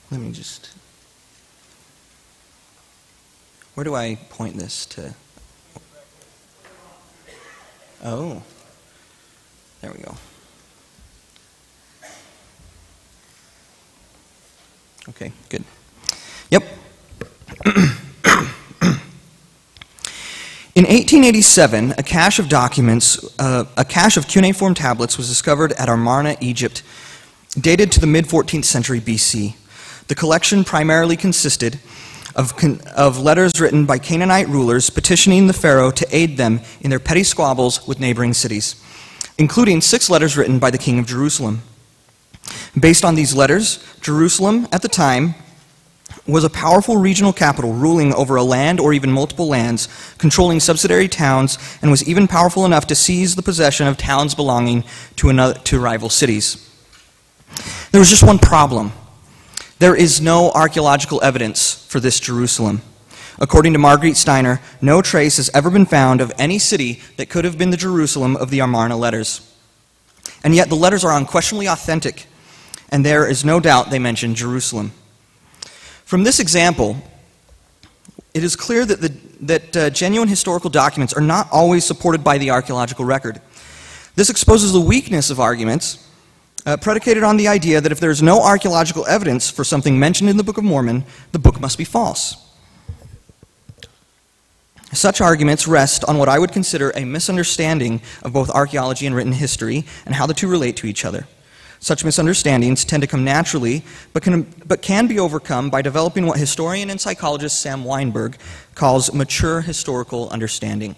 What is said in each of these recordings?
Let me just... Where do I point this to? Oh. There we go. Okay, good. Yep. In 1887, a cache of documents, a cache of cuneiform tablets was discovered at Amarna, Egypt, dated to the mid-14th century BC. The collection primarily consisted of letters written by Canaanite rulers petitioning the pharaoh to aid them in their petty squabbles with neighboring cities, including 6 letters written by the king of Jerusalem. Based on these letters, Jerusalem, at the time, was a powerful regional capital ruling over a land or even multiple lands, controlling subsidiary towns, and was even powerful enough to seize the possession of towns belonging to rival cities. There was just one problem. There is no archaeological evidence for this Jerusalem. According to Marguerite Steiner, no trace has ever been found of any city that could have been the Jerusalem of the Amarna letters. And yet the letters are unquestionably authentic, and there is no doubt they mention Jerusalem. From this example, it is clear that genuine historical documents are not always supported by the archaeological record. This exposes the weakness of arguments predicated on the idea that if there is no archaeological evidence for something mentioned in the Book of Mormon, the book must be false. Such arguments rest on what I would consider a misunderstanding of both archaeology and written history and how the two relate to each other. Such misunderstandings tend to come naturally, but can be overcome by developing what historian and psychologist Sam Weinberg calls mature historical understanding.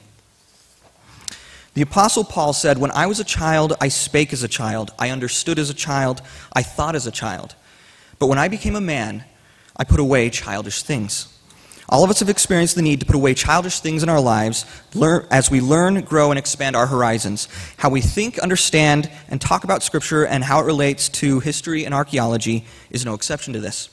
The Apostle Paul said, "When I was a child, I spake as a child, I understood as a child, I thought as a child. But when I became a man, I put away childish things." All of us have experienced the need to put away childish things in our lives as we learn, grow, and expand our horizons. How we think, understand, and talk about Scripture and how it relates to history and archaeology is no exception to this.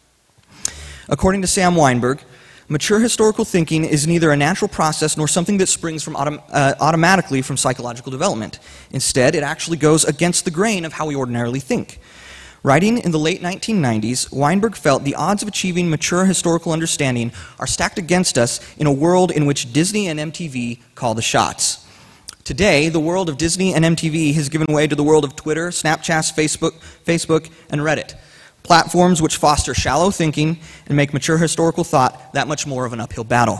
According to Sam Weinberg, mature historical thinking is neither a natural process nor something that springs from automatically from psychological development. Instead, it actually goes against the grain of how we ordinarily think. Writing in the late 1990s, Weinberg felt the odds of achieving mature historical understanding are stacked against us in a world in which Disney and MTV call the shots. Today, the world of Disney and MTV has given way to the world of Twitter, Snapchat, Facebook, and Reddit, platforms which foster shallow thinking and make mature historical thought that much more of an uphill battle.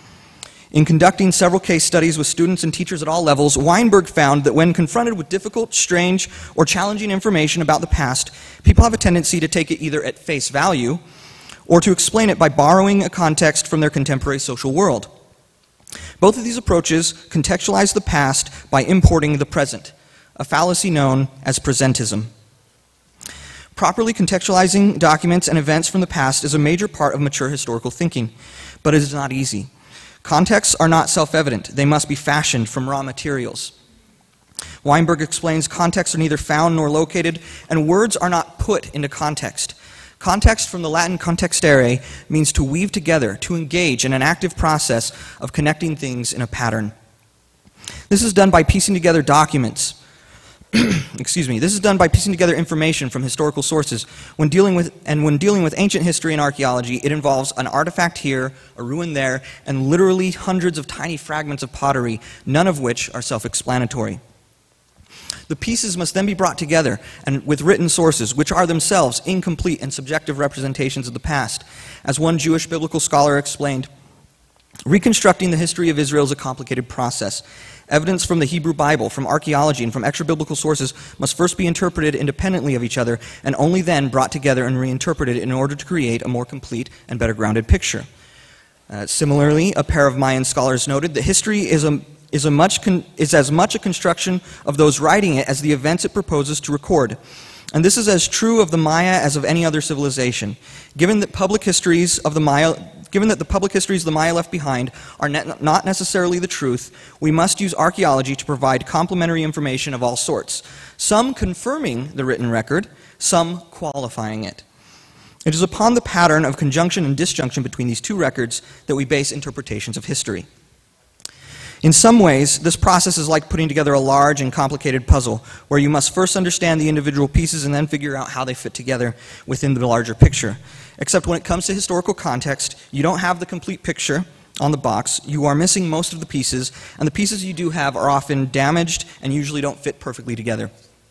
In conducting several case studies with students and teachers at all levels, Weinberg found that when confronted with difficult, strange, or challenging information about the past, people have a tendency to take it either at face value or to explain it by borrowing a context from their contemporary social world. Both of these approaches contextualize the past by importing the present, a fallacy known as presentism. Properly contextualizing documents and events from the past is a major part of mature historical thinking, but it is not easy. Contexts are not self-evident. They must be fashioned from raw materials. Weinberg explains contexts are neither found nor located, and words are not put into context. Context, from the Latin contextere, means to weave together, to engage in an active process of connecting things in a pattern. This is done by piecing together documents. This is done by piecing together information from historical sources. When dealing with ancient history and archaeology, it involves an artifact here, a ruin there, and literally hundreds of tiny fragments of pottery, none of which are self-explanatory. The pieces must then be brought together and with written sources, which are themselves incomplete and subjective representations of the past. As one Jewish biblical scholar explained, reconstructing the history of Israel is a complicated process. Evidence from the Hebrew Bible, from archaeology, and from extra-biblical sources must first be interpreted independently of each other and only then brought together and reinterpreted in order to create a more complete and better grounded picture. Similarly, a pair of Mayan scholars noted that history is as much a construction of those writing it as the events it proposes to record. And this is as true of the Maya as of any other civilization. Given that the public histories of the Maya left behind are not necessarily the truth, we must use archaeology to provide complementary information of all sorts, some confirming the written record, some qualifying it. It is upon the pattern of conjunction and disjunction between these two records that we base interpretations of history. In some ways, this process is like putting together a large and complicated puzzle, where you must first understand the individual pieces and then figure out how they fit together within the larger picture. Except when it comes to historical context, you don't have the complete picture on the box, you are missing most of the pieces, and the pieces you do have are often damaged and usually don't fit perfectly together.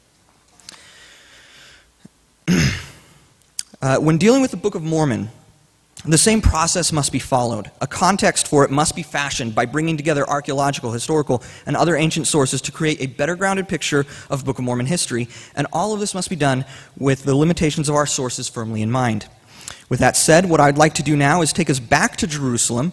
When dealing with the Book of Mormon, the same process must be followed. A context for it must be fashioned by bringing together archaeological, historical, and other ancient sources to create a better grounded picture of Book of Mormon history, and all of this must be done with the limitations of our sources firmly in mind. With that said, what I'd like to do now is take us back to Jerusalem,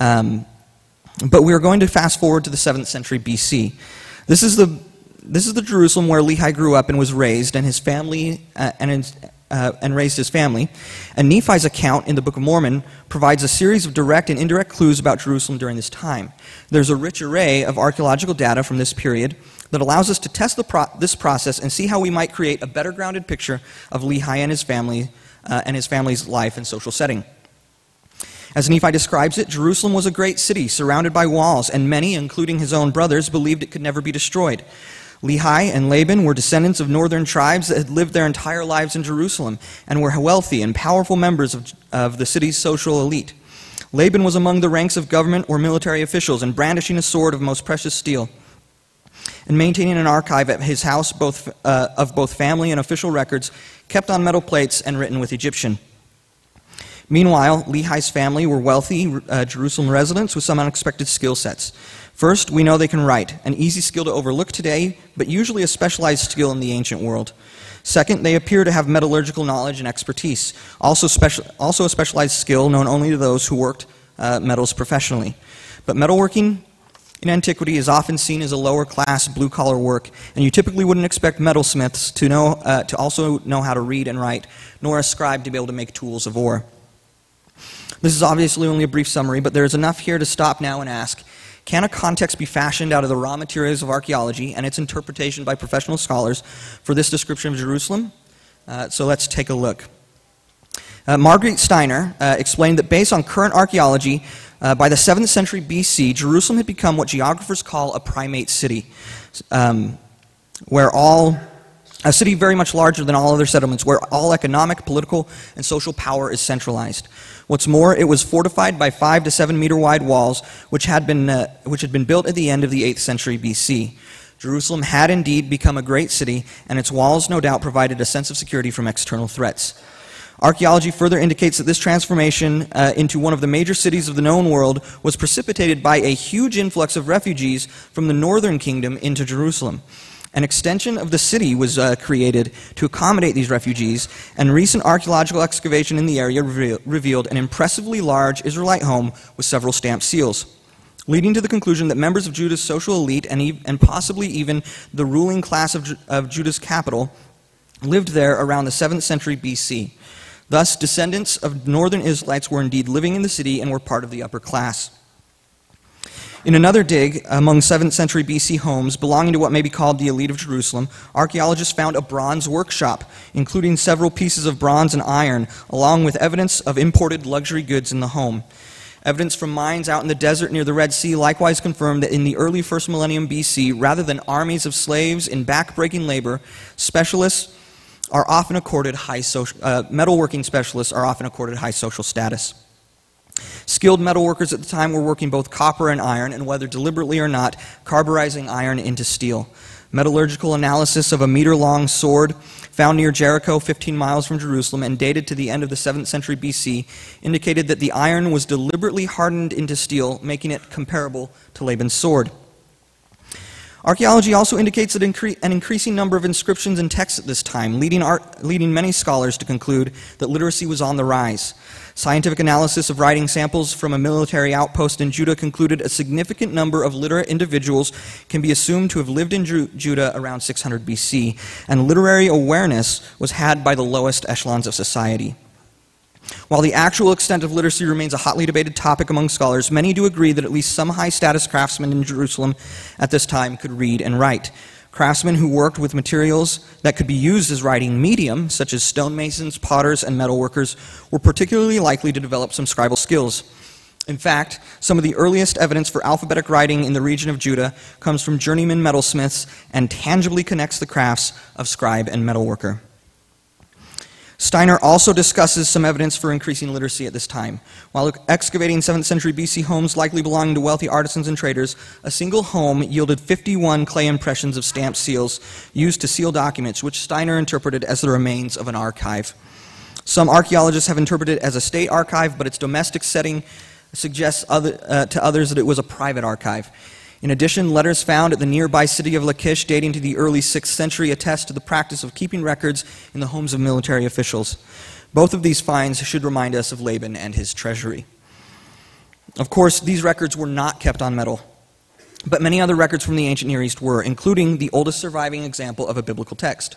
but we are going to fast forward to the 7th century BC. This is the Jerusalem where Lehi grew up and was raised, and his family and raised his family. And Nephi's account in the Book of Mormon provides a series of direct and indirect clues about Jerusalem during this time. There's a rich array of archaeological data from this period that allows us to test this process and see how we might create a better grounded picture of Lehi and his family's life and social setting. As Nephi describes it, Jerusalem was a great city surrounded by walls, and many, including his own brothers, believed it could never be destroyed. Lehi and Laban were descendants of northern tribes that had lived their entire lives in Jerusalem and were wealthy and powerful members of the city's social elite. Laban was among the ranks of government or military officials and brandishing a sword of most precious steel and maintaining an archive at his house of both family and official records kept on metal plates and written with Egyptian. Meanwhile, Lehi's family were wealthy Jerusalem residents with some unexpected skill sets. First, we know they can write, an easy skill to overlook today, but usually a specialized skill in the ancient world. Second, they appear to have metallurgical knowledge and expertise, also a specialized skill known only to those who worked metals professionally. But metalworking in antiquity is often seen as a lower-class, blue-collar work, and you typically wouldn't expect metalsmiths to also know how to read and write, nor a scribe to be able to make tools of ore. This is obviously only a brief summary, but there is enough here to stop now and ask, can a context be fashioned out of the raw materials of archaeology and its interpretation by professional scholars for this description of Jerusalem? So let's take a look. Marguerite Steiner explained that based on current archaeology, by the 7th century BC, Jerusalem had become what geographers call a primate city, a city very much larger than all other settlements, where all economic, political, and social power is centralized. What's more, it was fortified by 5 to 7 meter wide walls, which had been built at the end of the 8th century BC. Jerusalem had indeed become a great city, and its walls no doubt provided a sense of security from external threats. Archaeology further indicates that this transformation into one of the major cities of the known world was precipitated by a huge influx of refugees from the northern kingdom into Jerusalem. An extension of the city was created to accommodate these refugees, and recent archaeological excavation in the area revealed an impressively large Israelite home with several stamped seals, leading to the conclusion that members of Judah's social elite and possibly even the ruling class of Judah's capital lived there around the 7th century BC. Thus, descendants of northern Israelites were indeed living in the city and were part of the upper class. In another dig among 7th century BC homes belonging to what may be called the elite of Jerusalem, archaeologists found a bronze workshop, including several pieces of bronze and iron, along with evidence of imported luxury goods in the home. Evidence from mines out in the desert near the Red Sea likewise confirmed that in the early 1st millennium BC, rather than armies of slaves in back-breaking labor, specialists are often accorded metalworking specialists are often accorded high social status. Skilled metalworkers at the time were working both copper and iron, and whether deliberately or not, carburizing iron into steel. Metallurgical analysis of a meter-long sword found near Jericho, 15 miles from Jerusalem, and dated to the end of the 7th century BC, indicated that the iron was deliberately hardened into steel, making it comparable to Laban's sword. Archaeology also indicates that an increasing number of inscriptions and texts at this time, leading many scholars to conclude that literacy was on the rise. Scientific analysis of writing samples from a military outpost in Judah concluded a significant number of literate individuals can be assumed to have lived in Judah around 600 BC, and literary awareness was had by the lowest echelons of society. While the actual extent of literacy remains a hotly debated topic among scholars, many do agree that at least some high-status craftsmen in Jerusalem at this time could read and write. Craftsmen who worked with materials that could be used as writing medium, such as stonemasons, potters, and metalworkers, were particularly likely to develop some scribal skills. In fact, some of the earliest evidence for alphabetic writing in the region of Judah comes from journeyman metalsmiths and tangibly connects the crafts of scribe and metalworker. Steiner also discusses some evidence for increasing literacy at this time. While excavating 7th century BC homes likely belonging to wealthy artisans and traders, a single home yielded 51 clay impressions of stamped seals used to seal documents, which Steiner interpreted as the remains of an archive. Some archaeologists have interpreted it as a state archive, but its domestic setting suggests to others that it was a private archive. In addition, letters found at the nearby city of Lachish dating to the early 6th century attest to the practice of keeping records in the homes of military officials. Both of these finds should remind us of Laban and his treasury. Of course, these records were not kept on metal, but many other records from the ancient Near East were, including the oldest surviving example of a biblical text.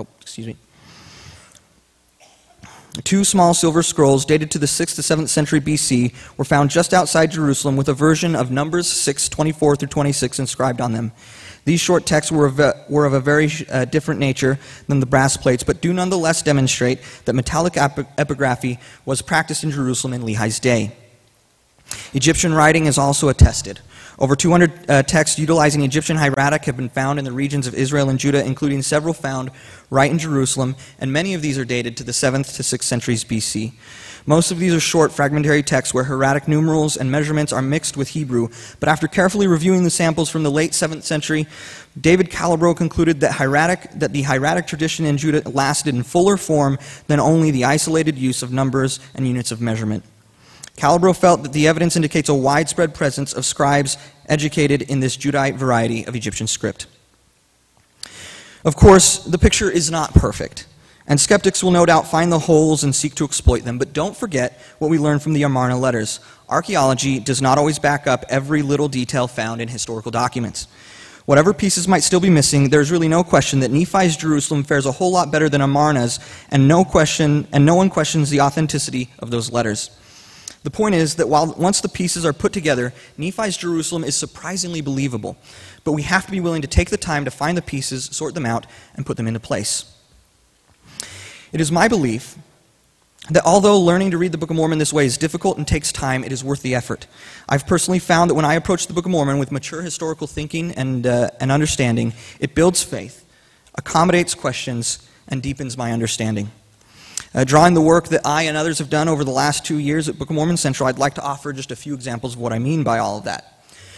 Two small silver scrolls dated to the 6th to 7th century BC were found just outside Jerusalem with a version of Numbers 6:24 through 26 inscribed on them. These short texts were of a very different nature than the brass plates, but do nonetheless demonstrate that metallic epigraphy was practiced in Jerusalem in Lehi's day. Egyptian writing is also attested. Over 200 texts utilizing Egyptian hieratic have been found in the regions of Israel and Judah, including several found right in Jerusalem, and many of these are dated to the 7th to 6th centuries BC. Most of these are short, fragmentary texts where hieratic numerals and measurements are mixed with Hebrew, but after carefully reviewing the samples from the late 7th century, David Calabro concluded that the hieratic tradition in Judah lasted in fuller form than only the isolated use of numbers and units of measurement. Calabro felt that the evidence indicates a widespread presence of scribes educated in this Judite variety of Egyptian script. Of course, the picture is not perfect, and skeptics will no doubt find the holes and seek to exploit them, but don't forget what we learned from the Amarna letters. Archaeology does not always back up every little detail found in historical documents. Whatever pieces might still be missing, there's really no question that Nephi's Jerusalem fares a whole lot better than Amarna's, and no one questions the authenticity of those letters. The point is that once the pieces are put together, Nephi's Jerusalem is surprisingly believable, but we have to be willing to take the time to find the pieces, sort them out, and put them into place. It is my belief that although learning to read the Book of Mormon this way is difficult and takes time, it is worth the effort. I've personally found that when I approach the Book of Mormon with mature historical thinking and understanding, it builds faith, accommodates questions, and deepens my understanding. Drawing the work that I and others have done over the last 2 years at Book of Mormon Central, I'd like to offer just a few examples of what I mean by all of that.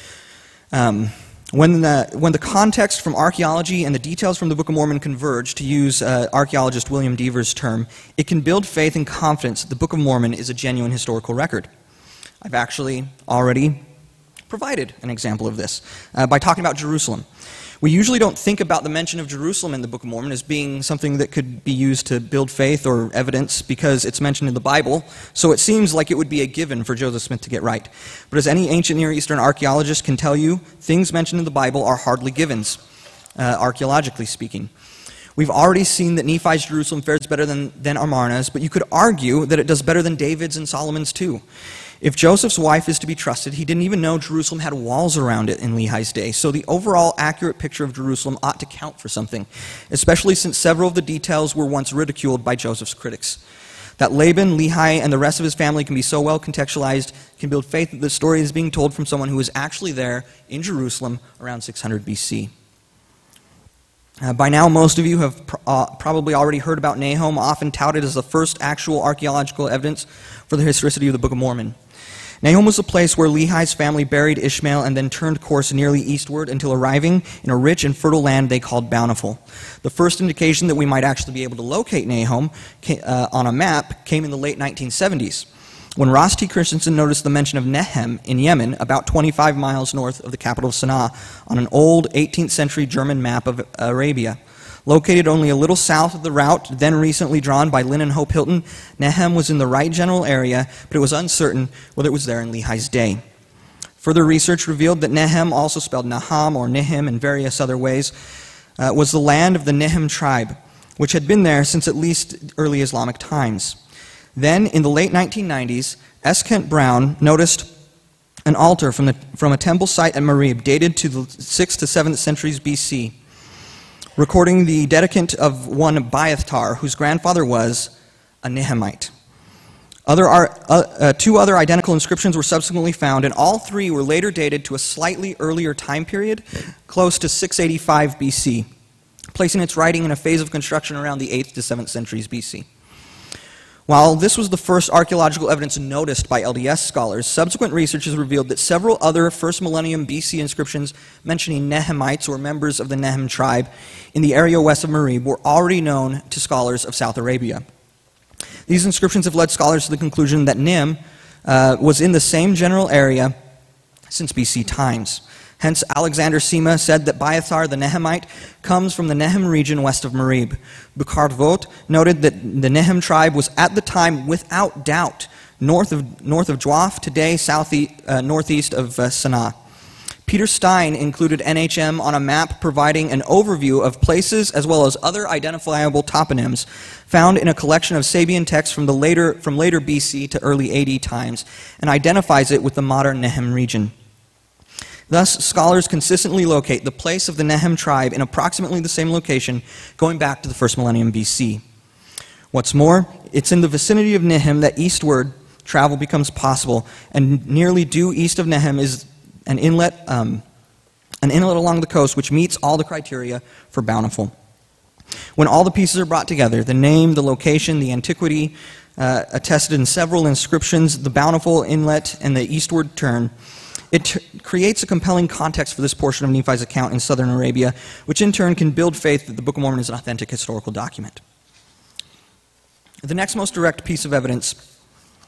When the context from archaeology and the details from the Book of Mormon converge, to use archaeologist William Deaver's term, it can build faith and confidence that the Book of Mormon is a genuine historical record. I've actually already provided an example of this by talking about Jerusalem. We usually don't think about the mention of Jerusalem in the Book of Mormon as being something that could be used to build faith or evidence because it's mentioned in the Bible, so it seems like it would be a given for Joseph Smith to get right. But as any ancient Near Eastern archaeologist can tell you, things mentioned in the Bible are hardly givens, archaeologically speaking. We've already seen that Nephi's Jerusalem fares better than Amarna's, but you could argue that it does better than David's and Solomon's too. If Joseph's wife is to be trusted, he didn't even know Jerusalem had walls around it in Lehi's day, so the overall accurate picture of Jerusalem ought to count for something, especially since several of the details were once ridiculed by Joseph's critics. That Laban, Lehi, and the rest of his family can be so well contextualized can build faith that the story is being told from someone who was actually there in Jerusalem around 600 BC. By now, most of you have probably already heard about Nahum, often touted as the first actual archaeological evidence for the historicity of the Book of Mormon. Nahum was the place where Lehi's family buried Ishmael and then turned course nearly eastward until arriving in a rich and fertile land they called Bountiful. The first indication that we might actually be able to locate Nahum on a map came in the late 1970s, when Ross T. Christensen noticed the mention of Nehem in Yemen, about 25 miles north of the capital of Sana'a, on an old 18th century German map of Arabia. Located only a little south of the route then recently drawn by Lynn and Hope Hilton, Nehem was in the right general area, but it was uncertain whether it was there in Lehi's day. Further research revealed that Nehem, also spelled Naham or Nihim in various other ways, was the land of the Nehem tribe, which had been there since at least early Islamic times. Then, in the late 1990s, S. Kent Brown noticed an altar from a temple site at Marib dated to the 6th to 7th centuries BC, recording the dedicant of one Biathar, whose grandfather was a Nehemite. Two other identical inscriptions were subsequently found, and all three were later dated to a slightly earlier time period, close to 685 BC, placing its writing in a phase of construction around the 8th to 7th centuries BC. While this was the first archaeological evidence noticed by LDS scholars, subsequent research has revealed that several other first millennium BC inscriptions mentioning Nehemites, or members of the Nehem tribe, in the area west of Marib were already known to scholars of South Arabia. These inscriptions have led scholars to the conclusion that Nim was in the same general area since BC times. Hence, Alexander Sima said that Biathar the Nehemite comes from the Nehem region west of Marib. Burkhard Vogt noted that the Nehem tribe was at the time, without doubt, north of Jwaf, today northeast of Sana'a. Peter Stein included NHM on a map providing an overview of places as well as other identifiable toponyms found in a collection of Sabian texts from later BC to early AD times, and identifies it with the modern Nehem region. Thus, scholars consistently locate the place of the Nehem tribe in approximately the same location going back to the first millennium BC. What's more, it's in the vicinity of Nehem that eastward travel becomes possible, and nearly due east of Nehem is an inlet along the coast which meets all the criteria for bountiful. When all the pieces are brought together, the name, the location, the antiquity, attested in several inscriptions, the bountiful inlet, and the eastward turn, it creates a compelling context for this portion of Nephi's account in southern Arabia, which in turn can build faith that the Book of Mormon is an authentic historical document. The next most direct piece of evidence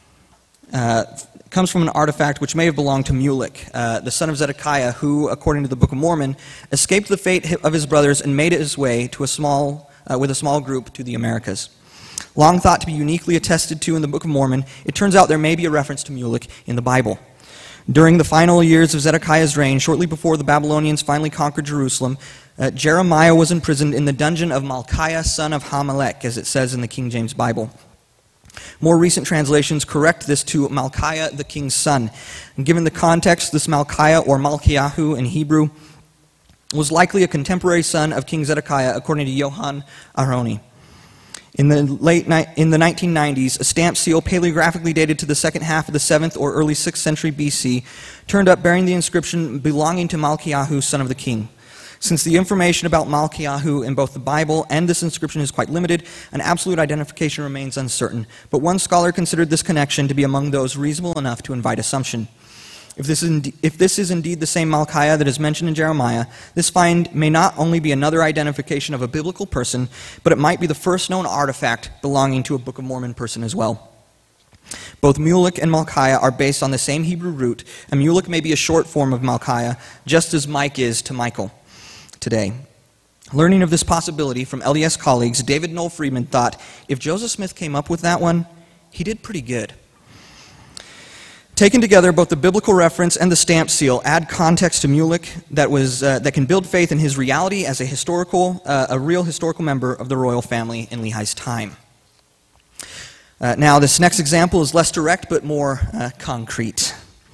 comes from an artifact which may have belonged to Mulek, the son of Zedekiah, who, according to the Book of Mormon, escaped the fate of his brothers and made his way to with a small group to the Americas. Long thought to be uniquely attested to in the Book of Mormon, it turns out there may be a reference to Mulek in the Bible. During the final years of Zedekiah's reign, shortly before the Babylonians finally conquered Jerusalem, Jeremiah was imprisoned in the dungeon of Malchiah, son of Hamelech, as it says in the King James Bible. More recent translations correct this to Malchiah, the king's son. And given the context, this Malchiah, or Malchiahu in Hebrew, was likely a contemporary son of King Zedekiah, according to Johann Aharoni. In the 1990s, a stamp seal paleographically dated to the second half of the 7th or early 6th century BC turned up bearing the inscription belonging to Malchiahu, son of the king. Since the information about Malchiahu in both the Bible and this inscription is quite limited, an absolute identification remains uncertain, but one scholar considered this connection to be among those reasonable enough to invite assumption. If this is indeed the same Malchiah that is mentioned in Jeremiah, this find may not only be another identification of a biblical person, but it might be the first known artifact belonging to a Book of Mormon person as well. Both Mulek and Malchiah are based on the same Hebrew root, and Mulek may be a short form of Malchiah, just as Mike is to Michael today. Learning of this possibility from LDS colleagues, David Noel Friedman thought, if Joseph Smith came up with that one, he did pretty good. Taken together, both the biblical reference and the stamp seal add context to Mulek that can build faith in his reality as a real historical member of the royal family in Lehi's time. Now, this next example is less direct but more concrete.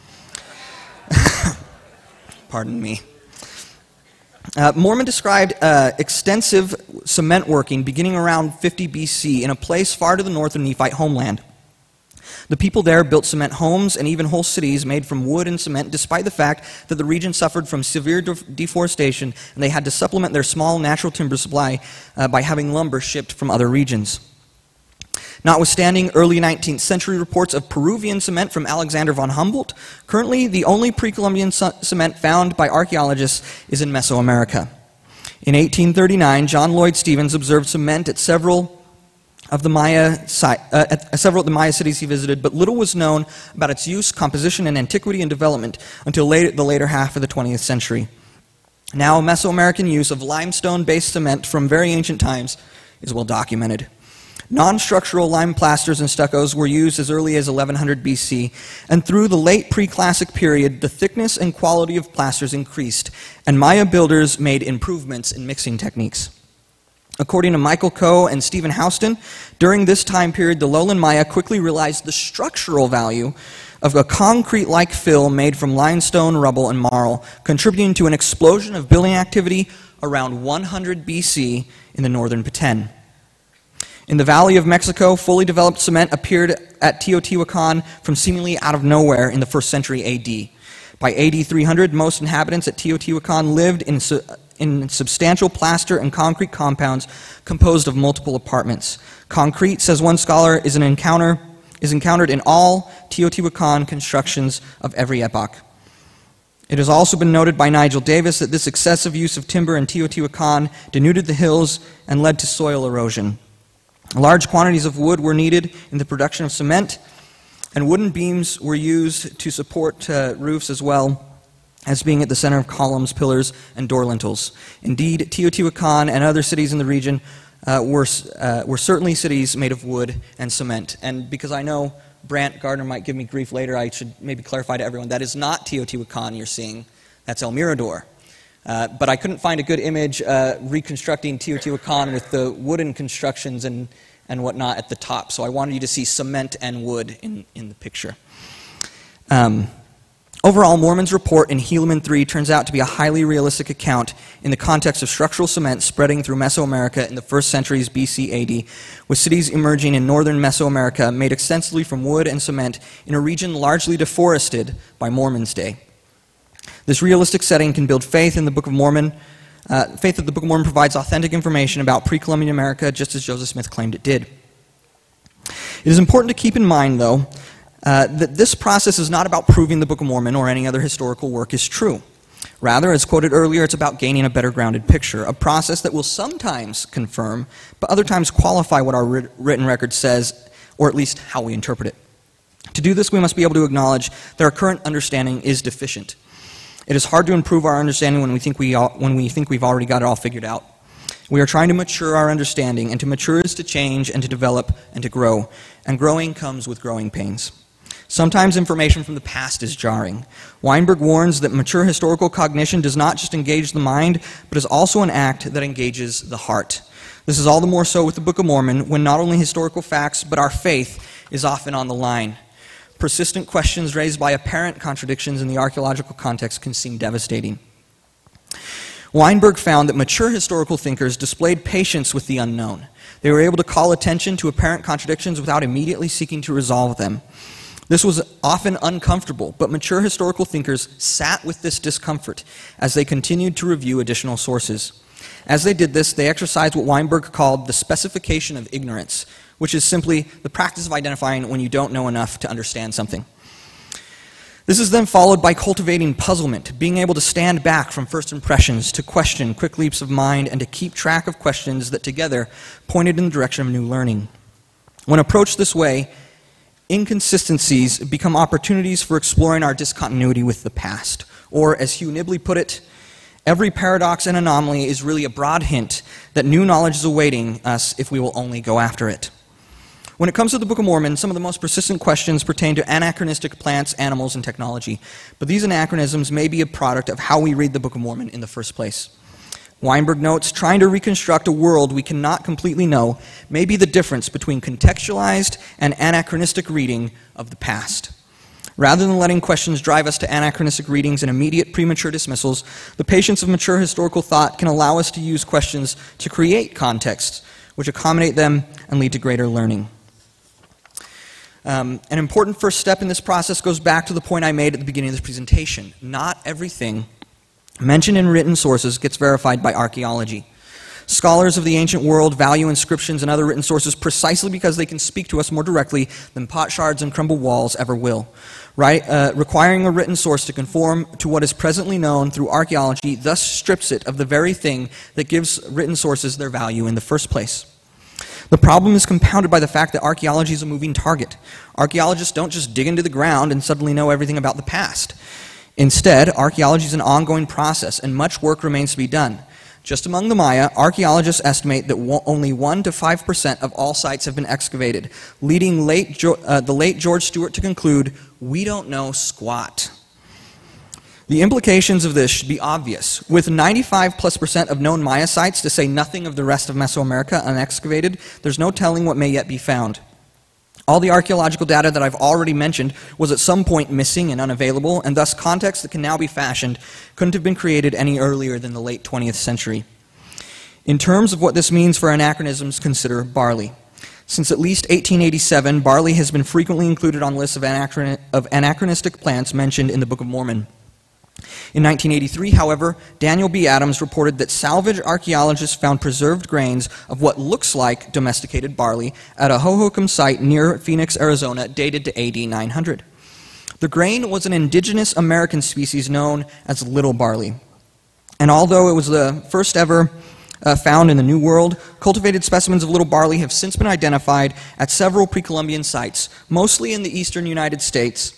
Pardon me. Mormon described extensive cement working beginning around 50 BC in a place far to the north of Nephite homeland. The people there built cement homes and even whole cities made from wood and cement, despite the fact that the region suffered from severe deforestation and they had to supplement their small natural timber supply by having lumber shipped from other regions. Notwithstanding early 19th century reports of Peruvian cement from Alexander von Humboldt, currently the only pre-Columbian cement found by archaeologists is in Mesoamerica. In 1839, John Lloyd Stephens observed cement at several of the Maya cities he visited, but little was known about its use, composition, and antiquity and development until the later half of the 20th century. Now, Mesoamerican use of limestone-based cement from very ancient times is well documented. Non-structural lime plasters and stuccos were used as early as 1100 BC, and through the late pre-classic period, the thickness and quality of plasters increased, and Maya builders made improvements in mixing techniques. According to Michael Coe and Stephen Houston, during this time period, the lowland Maya quickly realized the structural value of a concrete-like fill made from limestone, rubble, and marl, contributing to an explosion of building activity around 100 BC in the northern Petén. In the Valley of Mexico, fully developed cement appeared at Teotihuacan from seemingly out of nowhere in the 1st century AD. By AD 300, most inhabitants at Teotihuacan lived in substantial plaster and concrete compounds composed of multiple apartments. Concrete, says one scholar, is encountered in all Teotihuacan constructions of every epoch. It has also been noted by Nigel Davis that this excessive use of timber in Teotihuacan denuded the hills and led to soil erosion. Large quantities of wood were needed in the production of cement, and wooden beams were used to support roofs as well as being at the center of columns, pillars, and door lintels. Indeed, Teotihuacan and other cities in the region were certainly cities made of wood and cement. And because I know Brant Gardner might give me grief later, I should maybe clarify to everyone, that is not Teotihuacan you're seeing, that's El Mirador. But I couldn't find a good image reconstructing Teotihuacan with the wooden constructions and whatnot at the top, so I wanted you to see cement and wood in the picture. Overall, Moorman's report in Helaman 3 turns out to be a highly realistic account in the context of structural cement spreading through Mesoamerica in the 1st centuries BC AD, with cities emerging in northern Mesoamerica made extensively from wood and cement in a region largely deforested by Moorman's day. This realistic setting can build faith in the Book of Mormon, faith that the Book of Mormon provides authentic information about pre-Columbian America, just as Joseph Smith claimed it did. It is important to keep in mind, though, that this process is not about proving the Book of Mormon or any other historical work is true. Rather, as quoted earlier, it's about gaining a better grounded picture, a process that will sometimes confirm, but other times qualify what our written record says, or at least how we interpret it. To do this, we must be able to acknowledge that our current understanding is deficient. It is hard to improve our understanding when we think we've already got it all figured out. We are trying to mature our understanding, and to mature is to change and to develop and to grow. And growing comes with growing pains. Sometimes information from the past is jarring. Weinberg warns that mature historical cognition does not just engage the mind, but is also an act that engages the heart. This is all the more so with the Book of Mormon, when not only historical facts, but our faith is often on the line. Persistent questions raised by apparent contradictions in the archaeological context can seem devastating. Weinberg found that mature historical thinkers displayed patience with the unknown. They were able to call attention to apparent contradictions without immediately seeking to resolve them. This was often uncomfortable, but mature historical thinkers sat with this discomfort as they continued to review additional sources. As they did this, they exercised what Weinberg called the specification of ignorance, which is simply the practice of identifying when you don't know enough to understand something. This is then followed by cultivating puzzlement, being able to stand back from first impressions, to question quick leaps of mind, and to keep track of questions that together pointed in the direction of new learning. When approached this way, inconsistencies become opportunities for exploring our discontinuity with the past. Or, as Hugh Nibley put it, every paradox and anomaly is really a broad hint that new knowledge is awaiting us if we will only go after it. When it comes to the Book of Mormon, some of the most persistent questions pertain to anachronistic plants, animals, and technology. But these anachronisms may be a product of how we read the Book of Mormon in the first place. Weinberg notes, trying to reconstruct a world we cannot completely know may be the difference between contextualized and anachronistic reading of the past. Rather than letting questions drive us to anachronistic readings and immediate premature dismissals, the patience of mature historical thought can allow us to use questions to create contexts which accommodate them and lead to greater learning. An important first step in this process goes back to the point I made at the beginning of this presentation. Not everything mentioned in written sources gets verified by archaeology. Scholars of the ancient world value inscriptions and other written sources precisely because they can speak to us more directly than potsherds and crumbled walls ever will. Requiring a written source to conform to what is presently known through archaeology thus strips it of the very thing that gives written sources their value in the first place. The problem is compounded by the fact that archaeology is a moving target. Archaeologists don't just dig into the ground and suddenly know everything about the past. Instead, archaeology is an ongoing process, and much work remains to be done. Just among the Maya, archaeologists estimate that only 1 to 5% of all sites have been excavated, leading the late George Stewart to conclude, "We don't know squat." The implications of this should be obvious. With 95+% of known Maya sites, to say nothing of the rest of Mesoamerica, unexcavated, there's no telling what may yet be found. All the archaeological data that I've already mentioned was at some point missing and unavailable, and thus context that can now be fashioned couldn't have been created any earlier than the late 20th century. In terms of what this means for anachronisms, consider barley. Since at least 1887, barley has been frequently included on lists of anachronistic plants mentioned in the Book of Mormon. In 1983, however, Daniel B. Adams reported that salvage archaeologists found preserved grains of what looks like domesticated barley at a Hohokam site near Phoenix, Arizona, dated to AD 900. The grain was an indigenous American species known as little barley. And although it was the first ever found in the New World, cultivated specimens of little barley have since been identified at several pre-Columbian sites, mostly in the eastern United States.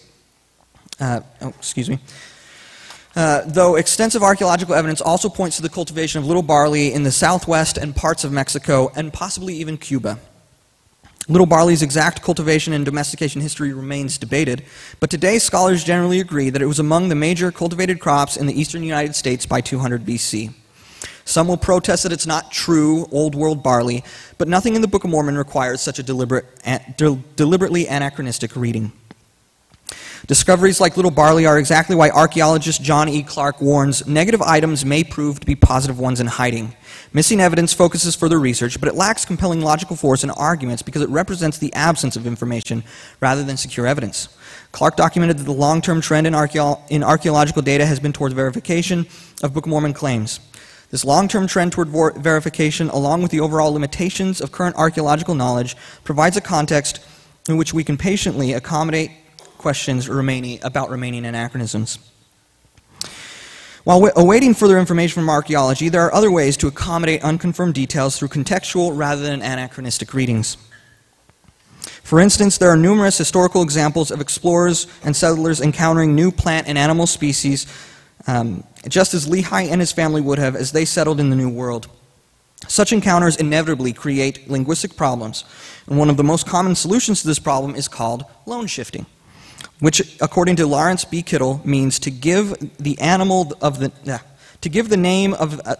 Though extensive archaeological evidence also points to the cultivation of little barley in the southwest and parts of Mexico, and possibly even Cuba. Little barley's exact cultivation and domestication history remains debated, but today scholars generally agree that it was among the major cultivated crops in the eastern United States by 200 BC. Some will protest that it's not true Old World barley, but nothing in the Book of Mormon requires such a deliberately anachronistic reading. Discoveries like little barley are exactly why archaeologist John E. Clark warns negative items may prove to be positive ones in hiding. Missing evidence focuses further research, but it lacks compelling logical force in arguments because it represents the absence of information rather than secure evidence. Clark documented that the long-term trend in archaeological data has been towards verification of Book of Mormon claims. This long-term trend toward verification, along with the overall limitations of current archaeological knowledge, provides a context in which we can patiently accommodate questions about remaining anachronisms. While awaiting further information from archaeology, there are other ways to accommodate unconfirmed details through contextual rather than anachronistic readings. For instance, there are numerous historical examples of explorers and settlers encountering new plant and animal species, just as Lehi and his family would have as they settled in the New World. Such encounters inevitably create linguistic problems, and one of the most common solutions to this problem is called loan shifting, which, according to Lawrence B. Kittle, means to give the animal the name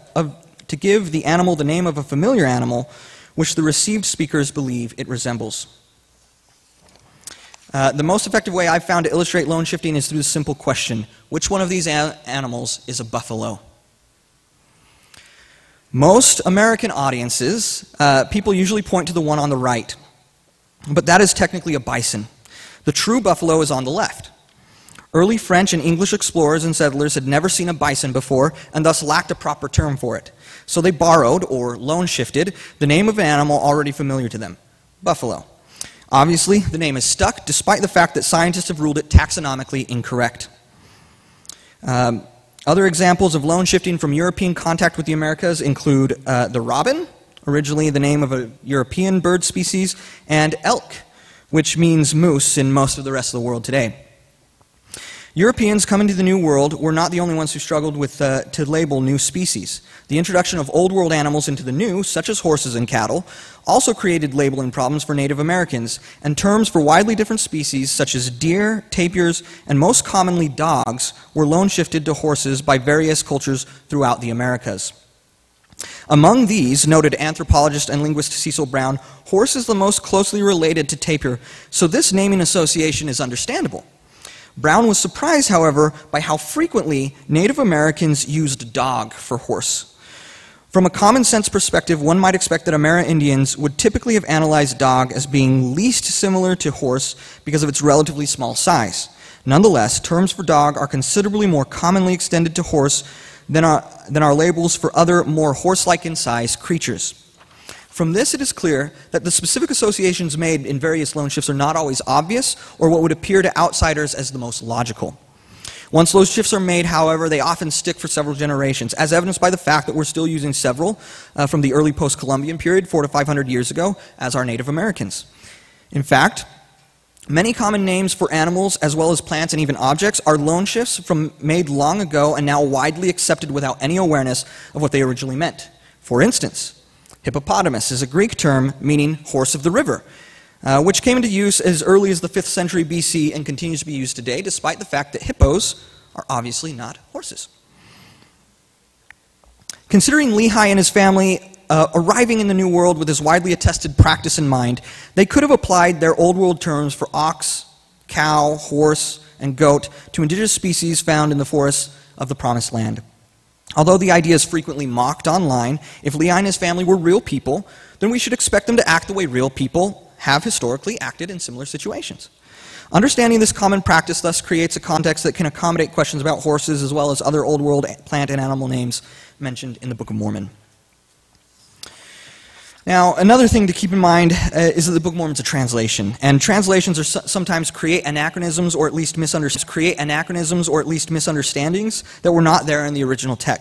of a familiar animal, which the received speakers believe it resembles. The most effective way I've found to illustrate loan shifting is through the simple question: which one of these animals is a buffalo? Most American audiences, people usually point to the one on the right, but that is technically a bison. The true buffalo is on the left. Early French and English explorers and settlers had never seen a bison before and thus lacked a proper term for it. So they borrowed, or loan shifted, the name of an animal already familiar to them: buffalo. Obviously, the name is stuck, despite the fact that scientists have ruled it taxonomically incorrect. Other examples of loan shifting from European contact with the Americas include the robin, originally the name of a European bird species, and elk, which means moose in most of the rest of the world today. Europeans coming to the New World were not the only ones who struggled to label new species. The introduction of Old World animals into the New, such as horses and cattle, also created labeling problems for Native Americans, and terms for widely different species such as deer, tapirs, and most commonly dogs were loan shifted to horses by various cultures throughout the Americas. Among these, noted anthropologist and linguist Cecil Brown, horse is the most closely related to tapir, so this naming association is understandable. Brown was surprised, however, by how frequently Native Americans used dog for horse. From a common sense perspective, one might expect that Amerindians would typically have analyzed dog as being least similar to horse because of its relatively small size. Nonetheless, terms for dog are considerably more commonly extended to horse than our labels for other more horse-like in size creatures. From this, it is clear that the specific associations made in various loan shifts are not always obvious or what would appear to outsiders as the most logical. Once those shifts are made, however, they often stick for several generations, as evidenced by the fact that we're still using several from the early post-Columbian period, 400 to 500 years ago, as our Native Americans. In fact, many common names for animals, as well as plants and even objects, are loan shifts made long ago and now widely accepted without any awareness of what they originally meant. For instance, hippopotamus is a Greek term meaning horse of the river, which came into use as early as the 5th century BC and continues to be used today, despite the fact that hippos are obviously not horses. Considering Lehi and his family arriving in the New World with this widely attested practice in mind, they could have applied their Old World terms for ox, cow, horse, and goat to indigenous species found in the forests of the Promised Land. Although the idea is frequently mocked online, if Lehi and his family were real people, then we should expect them to act the way real people have historically acted in similar situations. Understanding this common practice thus creates a context that can accommodate questions about horses as well as other Old World plant and animal names mentioned in the Book of Mormon. Now, another thing to keep in mind is that the Book of Mormon is a translation, and translations are sometimes create anachronisms or at least misunderstandings that were not there in the original text.